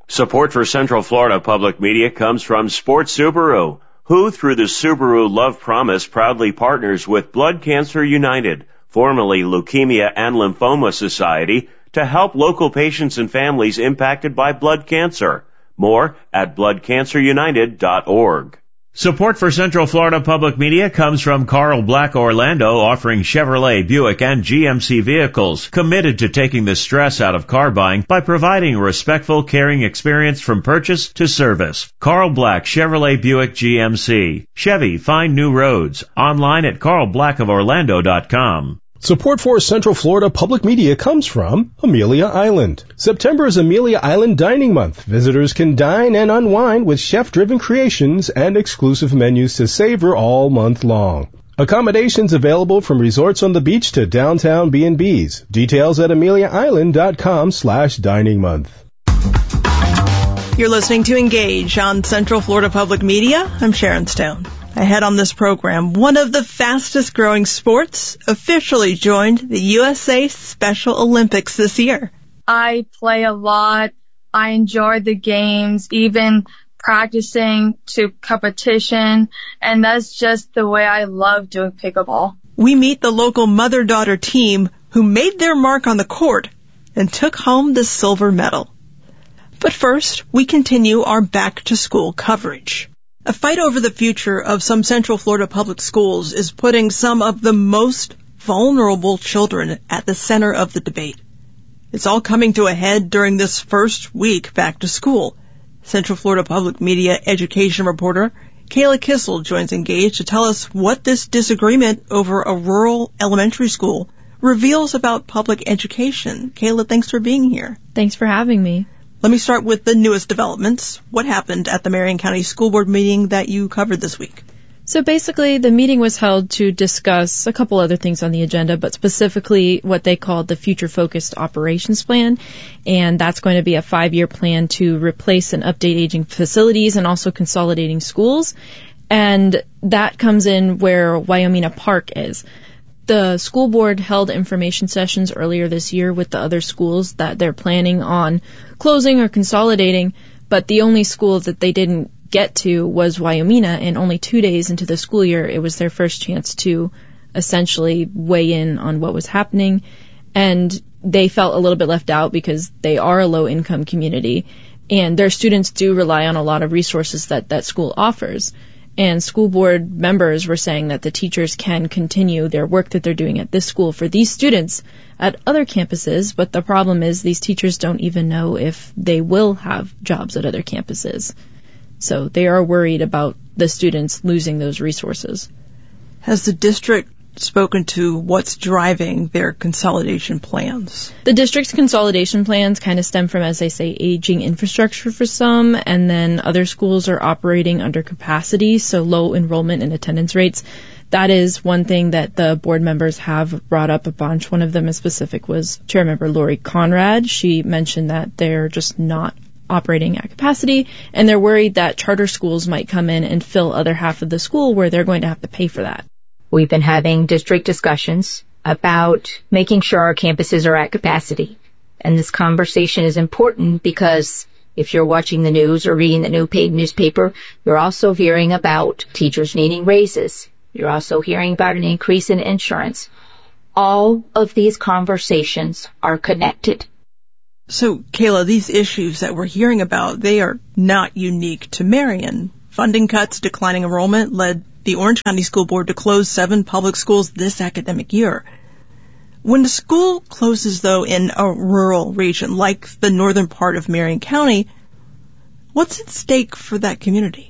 Support for Central Florida Public Media comes from Sports Subaru, who through the Subaru Love Promise proudly partners with Blood Cancer United, formerly Leukemia and Lymphoma Society, to help local patients and families impacted by blood cancer. More at bloodcancerunited.org. Support for Central Florida Public Media comes from Carl Black Orlando, offering Chevrolet, Buick, and GMC vehicles, committed to taking the stress out of car buying by providing a respectful, caring experience from purchase to service. Carl Black, Chevrolet, Buick, GMC. Chevy, find new roads. Online at carlblackoforlando.com. Support for Central Florida Public Media comes from Amelia Island. September is Amelia Island Dining Month. Visitors can dine and unwind with chef-driven creations and exclusive menus to savor all month long. Accommodations available from resorts on the beach to downtown B&Bs. Details at ameliaisland.com/dining month. You're listening to Engage on Central Florida Public Media. I'm Sharon Stone. Ahead on this program, one of the fastest growing sports officially joined the USA Special Olympics this year. I play a lot. I enjoy the games, even practicing to competition, and that's just the way I love doing pickleball. We meet the local mother-daughter team who made their mark on the court and took home the silver medal. But first, we continue our back-to-school coverage. A fight over the future of some Central Florida public schools is putting some of the most vulnerable children at the center of the debate. It's all coming to a head during this first week back to school. Central Florida Public Media education reporter Kayla Kissel joins Engage to tell us what this disagreement over a rural elementary school reveals about public education. Kayla, thanks for being here. Thanks for having me. Let me start with the newest developments. What happened at the Marion County School Board meeting that you covered this week? So basically, the meeting was held to discuss a couple other things on the agenda, but specifically what they called the Future-Focused Operations Plan, and that's going to be a 5-year plan to replace and update aging facilities and also consolidating schools, and that comes in where Wyomina Park is. The school board held information sessions earlier this year with the other schools that they're planning on closing or consolidating, but the only school that they didn't get to was Wyomina, and only 2 days into the school year, it was their first chance to essentially weigh in on what was happening, and they felt a little bit left out because they are a low-income community, and their students do rely on a lot of resources that school offers. And school board members were saying that the teachers can continue their work that they're doing at this school for these students at other campuses, but the problem is these teachers don't even know if they will have jobs at other campuses. So they are worried about the students losing those resources. Has the district spoken to what's driving their consolidation plans? The district's consolidation plans kind of stem from, as they say, aging infrastructure for some, and then other schools are operating under capacity, so low enrollment and attendance rates. That is one thing that the board members have brought up a bunch. One of them in specific was Chair Member Lori Conrad. She mentioned that they're just not operating at capacity, and they're worried that charter schools might come in and fill other half of the school where they're going to have to pay for that. We've been having district discussions about making sure our campuses are at capacity. And this conversation is important because if you're watching the news or reading the new paid newspaper, you're also hearing about teachers needing raises. You're also hearing about an increase in insurance. All of these conversations are connected. So, Kayla, these issues that we're hearing about, they are not unique to Marion. Funding cuts, declining enrollment led the Orange County School Board to close 7 public schools this academic year. When the school closes, though, in a rural region like the northern part of Marion County, what's at stake for that community?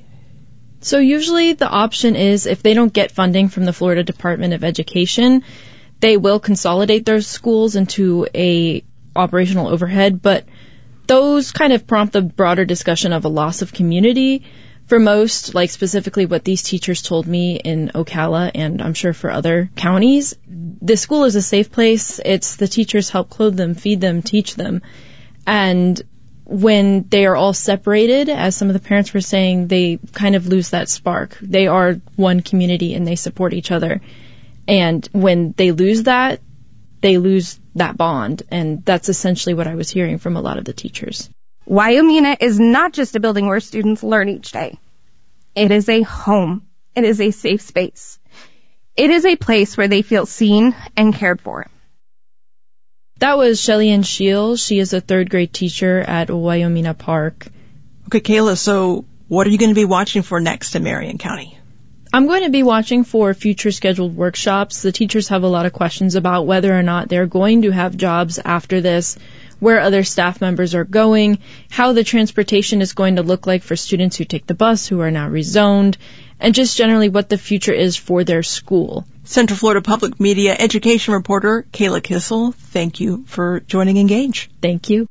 So usually the option is if they don't get funding from the Florida Department of Education, they will consolidate their schools into a operational overhead, but those kind of prompt the broader discussion of a loss of community. For most, like specifically what these teachers told me in Ocala, and I'm sure for other counties, the school is a safe place. It's the teachers help clothe them, feed them, teach them. And when they are all separated, as some of the parents were saying, they kind of lose that spark. They are one community and they support each other. And when they lose that bond. And that's essentially what I was hearing from a lot of the teachers. Waiomina is not just a building where students learn each day. It is a home. It is a safe space. It is a place where they feel seen and cared for. That was Shelly-Ann Shields. She is a third grade teacher at Waiomina Park. Okay, Kayla, so what are you going to be watching for next in Marion County? I'm going to be watching for future scheduled workshops. The teachers have a lot of questions about whether or not they're going to have jobs after this, where other staff members are going, how the transportation is going to look like for students who take the bus who are now rezoned, and just generally what the future is for their school. Central Florida Public Media education reporter Kayla Kissel, thank you for joining Engage. Thank you.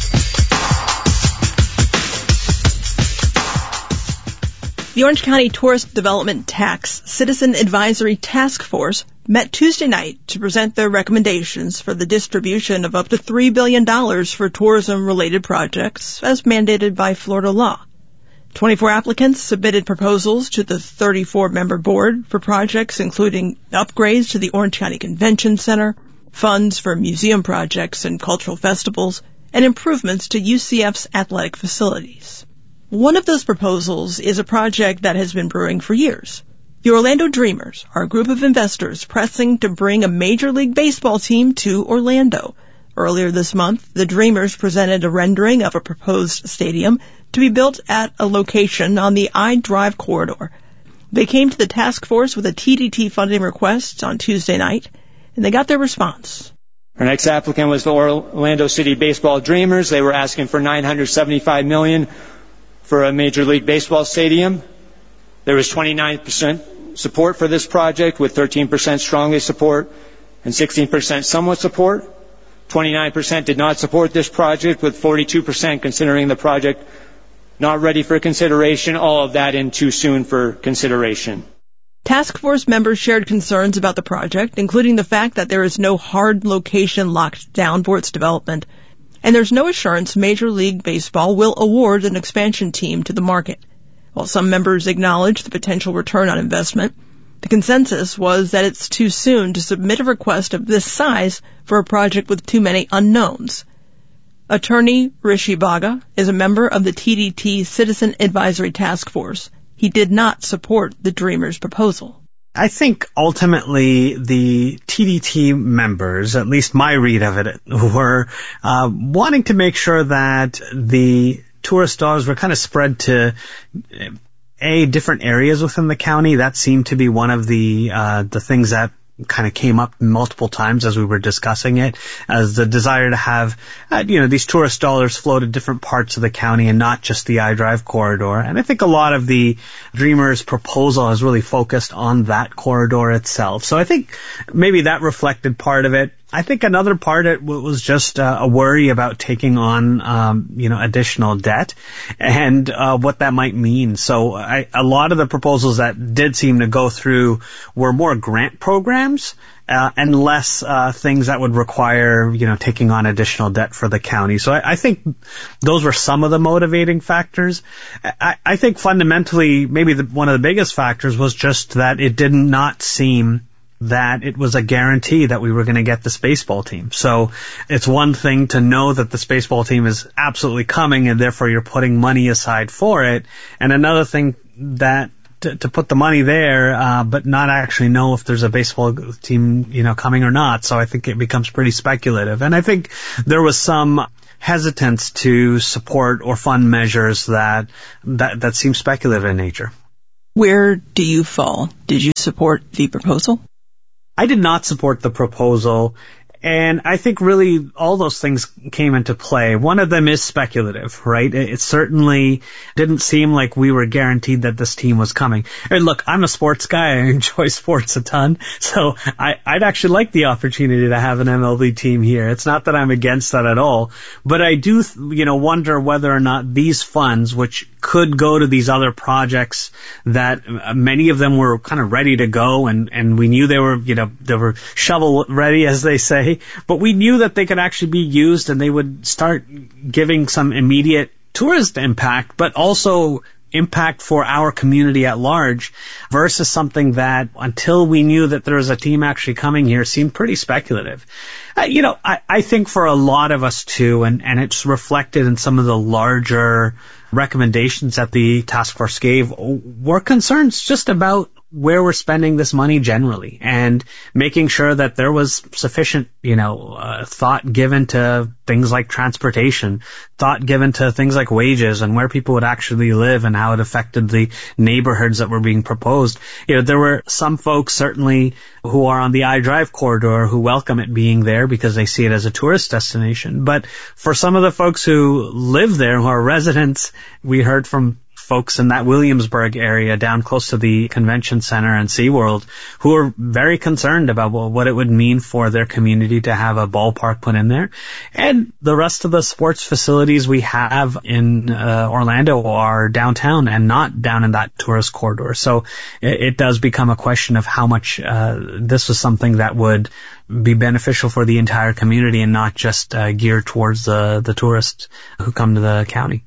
The Orange County Tourist Development Tax Citizen Advisory Task Force met Tuesday night to present their recommendations for the distribution of up to $3 billion for tourism-related projects as mandated by Florida law. 24 applicants submitted proposals to the 34-member board for projects including upgrades to the Orange County Convention Center, funds for museum projects and cultural festivals, and improvements to UCF's athletic facilities. One of those proposals is a project that has been brewing for years. The Orlando Dreamers are a group of investors pressing to bring a Major League Baseball team to Orlando. Earlier this month, the Dreamers presented a rendering of a proposed stadium to be built at a location on the I-Drive corridor. They came to the task force with a TDT funding request on Tuesday night, and they got their response. Our next applicant was the Orlando City Baseball Dreamers. They were asking for $975 million for a Major League Baseball stadium. There was 29% support for this project, with 13% strongly support and 16% somewhat support. 29% did not support this project, with 42% considering the project not ready for consideration, all of that in too soon for consideration. Task force members shared concerns about the project, including the fact that there is no hard location locked down for its development, and there's no assurance Major League Baseball will award an expansion team to the market. While some members acknowledged the potential return on investment, the consensus was that it's too soon to submit a request of this size for a project with too many unknowns. Attorney Rishi Baga is a member of the TDT Citizen Advisory Task Force. He did not support the Dreamers' proposal. I think ultimately the TDT members, at least my read of it, were wanting to make sure that the tourist dollars were kind of spread to different areas within the county. That seemed to be one of the things that kind of came up multiple times as we were discussing it, as the desire to have, these tourist dollars flow to different parts of the county and not just the I-Drive corridor. And I think a lot of the Dreamers' proposal has really focused on that corridor itself. So I think maybe that reflected part of it. I think another part it was just a worry about taking on, additional debt and what that might mean. So a lot of the proposals that did seem to go through were more grant programs and less things that would require, taking on additional debt for the county. So I think those were some of the motivating factors. I think fundamentally, maybe one of the biggest factors was just that it did not seem that it was a guarantee that we were going to get this baseball team. So it's one thing to know that this baseball team is absolutely coming and therefore you're putting money aside for it. And another thing that to put the money there, but not actually know if there's a baseball team, coming or not. So I think it becomes pretty speculative. And I think there was some hesitance to support or fund measures that seem speculative in nature. Where do you fall? Did you support the proposal? I did not support the proposal, and I think really all those things came into play. One of them is speculative, right? It certainly didn't seem like we were guaranteed that this team was coming. And look, I'm a sports guy. I enjoy sports a ton, so I'd actually like the opportunity to have an MLB team here. It's not that I'm against that at all, but I do, wonder whether or not these funds, which could go to these other projects that many of them were kind of ready to go, and we knew they were shovel ready, as they say. But we knew that they could actually be used and they would start giving some immediate tourist impact, but also impact for our community at large versus something that, until we knew that there was a team actually coming here, seemed pretty speculative. I think for a lot of us too, and it's reflected in some of the larger recommendations that the task force gave, were concerns just about where we're spending this money generally, and making sure that there was sufficient, thought given to things like transportation, thought given to things like wages and where people would actually live and how it affected the neighborhoods that were being proposed. There were some folks certainly who are on the I-Drive corridor who welcome it being there because they see it as a tourist destination. But for some of the folks who live there, who are residents, we heard from folks in that Williamsburg area down close to the convention center and SeaWorld who are very concerned about what it would mean for their community to have a ballpark put in there. And the rest of the sports facilities we have in Orlando are downtown and not down in that tourist corridor. So it does become a question of how much this was something that would be beneficial for the entire community and not just geared towards the tourists who come to the county.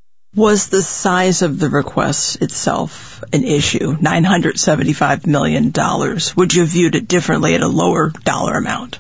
Was the size of the request itself an issue? $975 million. Would you have viewed it differently at a lower dollar amount?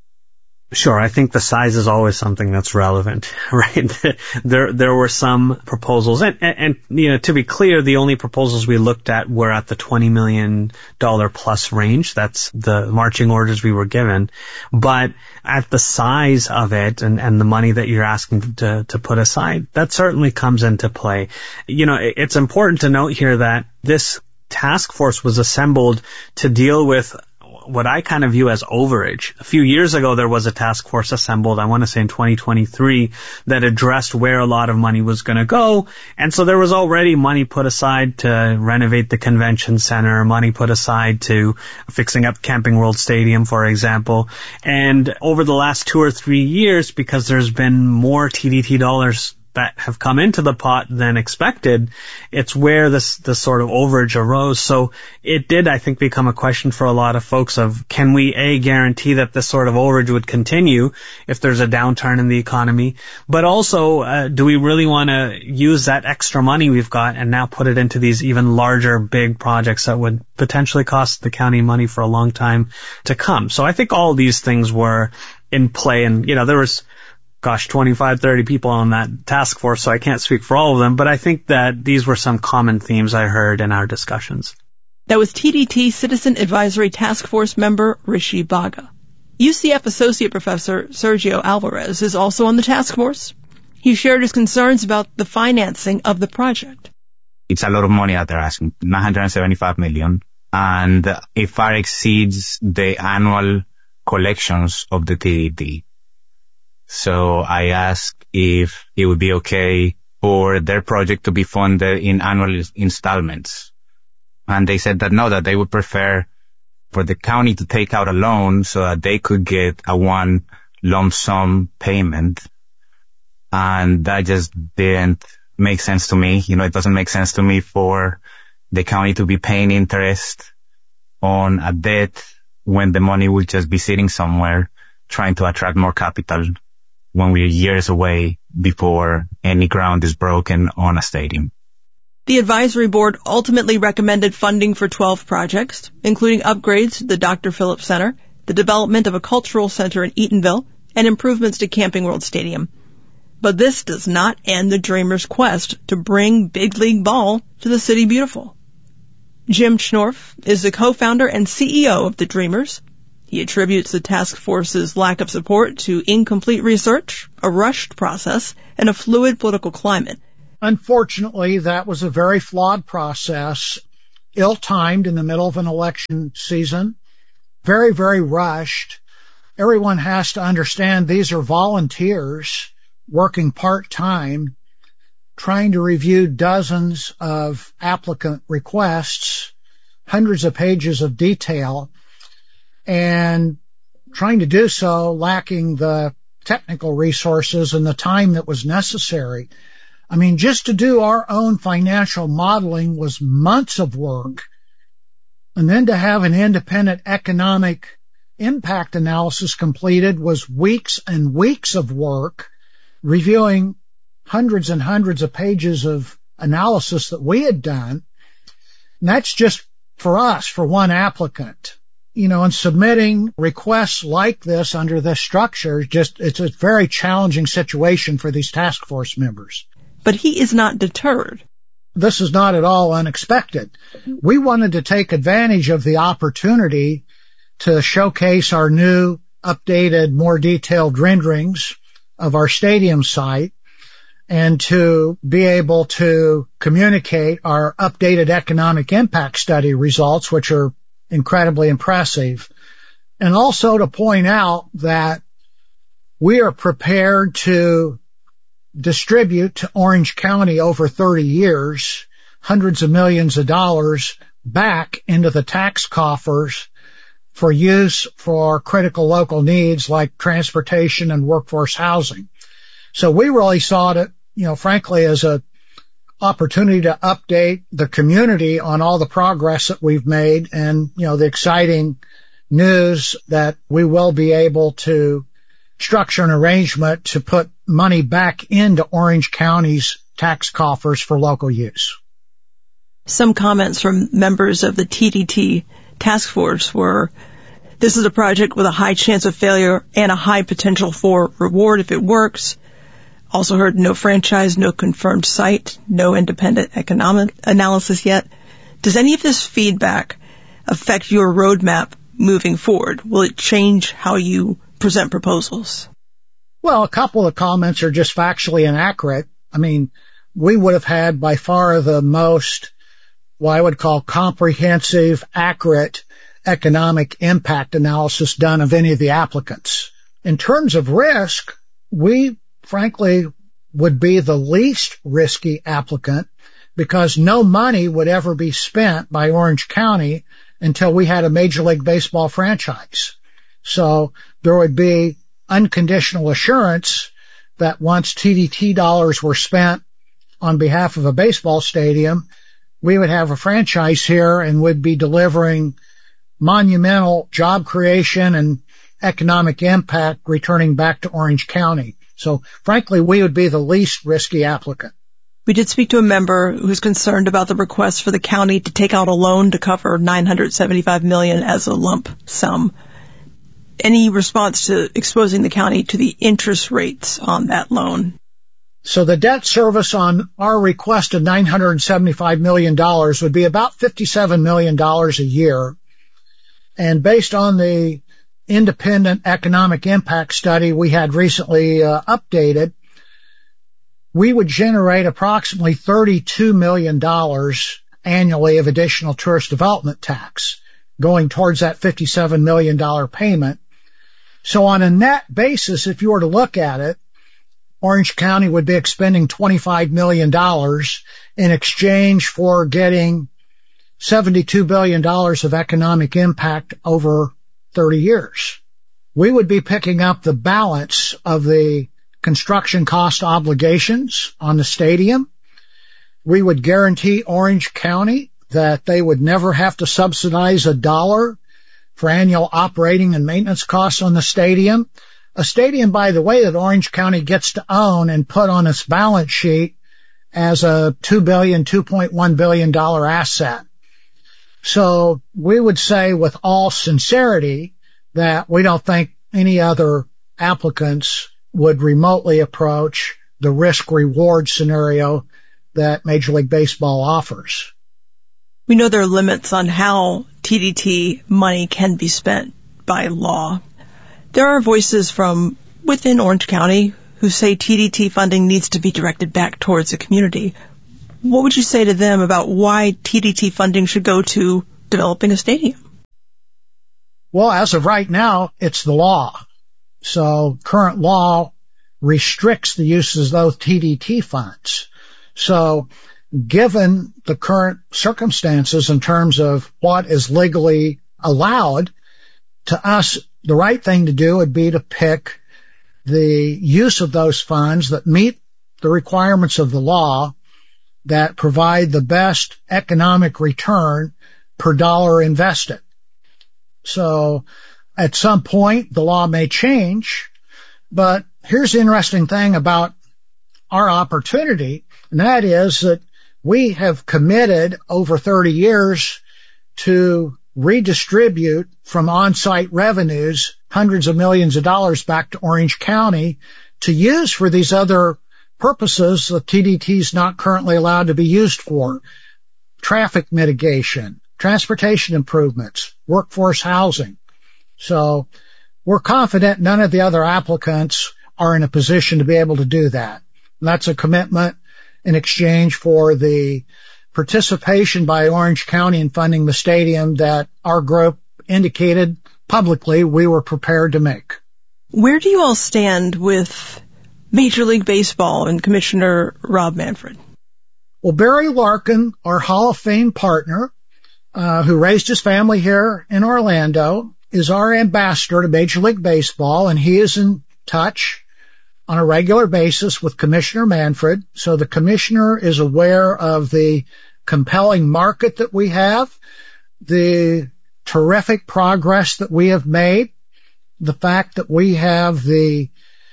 Sure, I think the size is always something that's relevant, right? There were some proposals, and to be clear, the only proposals we looked at were at the $20 million plus range. That's the marching orders we were given. But at the size of it and the money that you're asking to put aside, that certainly comes into play. It's important to note here that this task force was assembled to deal with what I kind of view as overage. A few years ago, there was a task force assembled, I want to say in 2023, that addressed where a lot of money was going to go. And so there was already money put aside to renovate the convention center, money put aside to fixing up Camping World Stadium, for example. And over the last 2 or 3 years, because there's been more TDT dollars that have come into the pot than expected, it's where this sort of overage arose. So it did, I think, become a question for a lot of folks of, can we guarantee that this sort of overage would continue if there's a downturn in the economy? But also, do we really want to use that extra money we've got and now put it into these even larger, big projects that would potentially cost the county money for a long time to come? So I think all these things were in play, and, there was 25, 30 people on that task force, so I can't speak for all of them, but I think that these were some common themes I heard in our discussions. That was TDT Citizen Advisory Task Force member Rishi Baga. UCF Associate Professor Sergio Alvarez is also on the task force. He shared his concerns about the financing of the project. It's a lot of money that they're asking, $975 million, and it far exceeds the annual collections of the TDT. So I asked if it would be okay for their project to be funded in annual installments. And they said that no, that they would prefer for the county to take out a loan so that they could get a one lump sum payment. And that just didn't make sense to me. It doesn't make sense to me for the county to be paying interest on a debt when the money will just be sitting somewhere trying to attract more capital when we're years away before any ground is broken on a stadium. The advisory board ultimately recommended funding for 12 projects, including upgrades to the Dr. Phillips Center, the development of a cultural center in Eatonville, and improvements to Camping World Stadium. But this does not end the Dreamers' quest to bring big league ball to the City Beautiful. Jim Schnorf is the co-founder and CEO of the Dreamers. He attributes the task force's lack of support to incomplete research, a rushed process, and a fluid political climate. Unfortunately, that was a very flawed process, ill-timed in the middle of an election season, very, very rushed. Everyone has to understand these are volunteers working part-time, trying to review dozens of applicant requests, hundreds of pages of detail, and trying to do so lacking the technical resources and the time that was necessary. I mean, just to do our own financial modeling was months of work, and then to have an independent economic impact analysis completed was weeks and weeks of work, reviewing hundreds and hundreds of pages of analysis that we had done. And that's just for us, for one applicant. You know, in submitting requests like this under this structure, it's a very challenging situation for these task force members. But he is not deterred. This is not at all unexpected. We wanted to take advantage of the opportunity to showcase our new, updated, more detailed renderings of our stadium site and to be able to communicate our updated economic impact study results, which are incredibly impressive, and also to point out that we are prepared to distribute to Orange County over 30 years hundreds of millions of dollars back into the tax coffers for use for critical local needs like transportation and workforce housing. So we really saw it, frankly, as a opportunity to update the community on all the progress that we've made and, the exciting news that we will be able to structure an arrangement to put money back into Orange County's tax coffers for local use. Some comments from members of the TDT task force were, this is a project with a high chance of failure and a high potential for reward if it works. Also heard no franchise, no confirmed site, no independent economic analysis yet. Does any of this feedback affect your roadmap moving forward? Will it change how you present proposals? Well, a couple of comments are just factually inaccurate. I mean, we would have had by far the most, what I would call comprehensive, accurate economic impact analysis done of any of the applicants. In terms of risk, we frankly would be the least risky applicant because no money would ever be spent by Orange County until we had a Major League Baseball franchise. So there would be unconditional assurance that once TDT dollars were spent on behalf of a baseball stadium, we would have a franchise here and would be delivering monumental job creation and economic impact returning back to Orange County. So frankly, we would be the least risky applicant. We did speak to a member who's concerned about the request for the county to take out a loan to cover $975 million as a lump sum. Any response to exposing the county to the interest rates on that loan? So the debt service on our request of $975 million would be about $57 million a year. And based on the independent economic impact study we had recently updated, we would generate approximately $32 million annually of additional tourist development tax going towards that $57 million payment. So on a net basis, if you were to look at it, Orange County would be expending $25 million in exchange for getting $72 billion of economic impact over 30 years. We would be picking up the balance of the construction cost obligations on the stadium. We would guarantee Orange County that they would never have to subsidize $1 for annual operating and maintenance costs on the stadium. A stadium, by the way, that Orange County gets to own and put on its balance sheet as a $2.1 billion asset. So we would say with all sincerity that we don't think any other applicants would remotely approach the risk-reward scenario that Major League Baseball offers. We know there are limits on how TDT money can be spent by law. There are voices from within Orange County who say TDT funding needs to be directed back towards the community. What would you say to them about why TDT funding should go to developing a stadium? Well, as of right now, it's the law. So current law restricts the uses of those TDT funds. So given the current circumstances in terms of what is legally allowed, to us, the right thing to do would be to pick the use of those funds that meet the requirements of the law, that provide the best economic return per dollar invested. So at some point, the law may change, but here's the interesting thing about our opportunity, and that is that we have committed over 30 years to redistribute from on-site revenues hundreds of millions of dollars back to Orange County to use for these other purposes that TDT is not currently allowed to be used for. Traffic mitigation, transportation improvements, workforce housing. So we're confident none of the other applicants are in a position to be able to do that. And that's a commitment in exchange for the participation by Orange County in funding the stadium that our group indicated publicly we were prepared to make. Where do you all stand with Major League Baseball and Commissioner Rob Manfred? Well, Barry Larkin, our Hall of Fame partner, who raised his family here in Orlando, is our ambassador to Major League Baseball, and he is in touch on a regular basis with Commissioner Manfred. So the commissioner is aware of the compelling market that we have, the terrific progress that we have made, the fact that we have the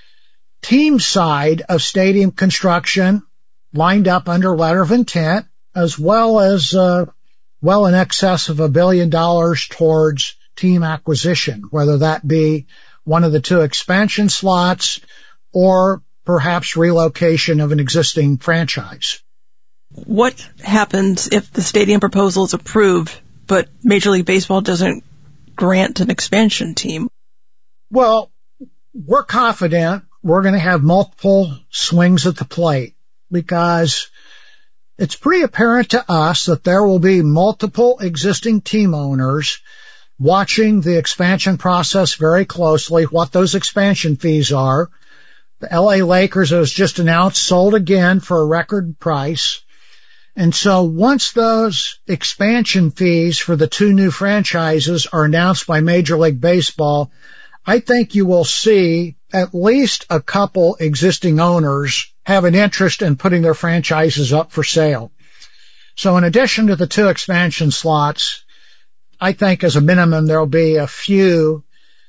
team side of stadium construction lined up under letter of intent, as well as well in excess of $1 billion towards team acquisition, whether that be one of the 2 expansion slots or perhaps relocation of an existing franchise. What happens if the stadium proposal is approved, but Major League Baseball doesn't grant an expansion team? Well, we're confident we're going to have multiple swings at the plate, because it's pretty apparent to us that there will be multiple existing team owners watching the expansion process very closely, what those expansion fees are. The LA Lakers, as just announced, sold again for a record price. And so once those expansion fees for the 2 new franchises are announced by Major League Baseball, I think you will see at least a couple existing owners have an interest in putting their franchises up for sale. So in addition to the 2 expansion slots, I think as a minimum there will be a few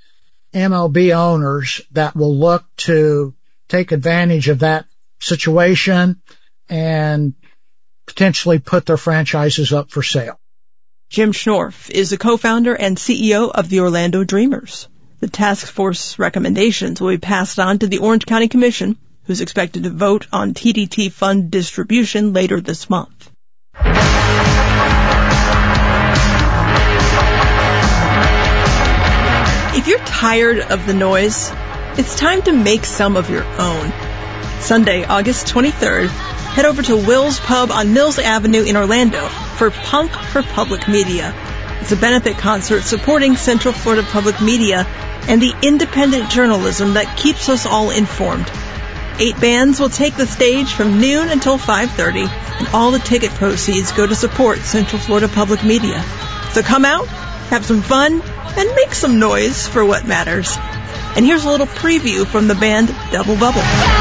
MLB owners that will look to take advantage of that situation and potentially put their franchises up for sale. Jim Schnorf is the co-founder and CEO of the Orlando Dreamers. The task force recommendations will be passed on to the Orange County Commission, who's expected to vote on TDT fund distribution later this month. If you're tired of the noise, it's time to make some of your own. Sunday, August 23rd, head over to Will's Pub on Mills Avenue in Orlando for Punk for Public Media. It's a benefit concert supporting Central Florida Public Media and the independent journalism that keeps us all informed. 8 bands will take the stage from noon until 5:30, and all the ticket proceeds go to support Central Florida Public Media. So come out, have some fun, and make some noise for what matters. And here's a little preview from the band Double Bubble.